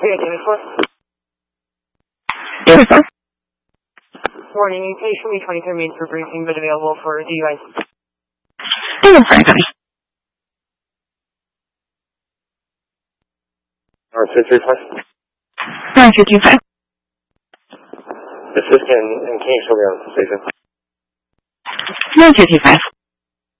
Okay, Jimmy 4. Yes, sir. Morning, you can show me 23 minutes for briefing, but available for DUI. Yes, sir. 235. 225. Assistant and King shall be on the station. 225.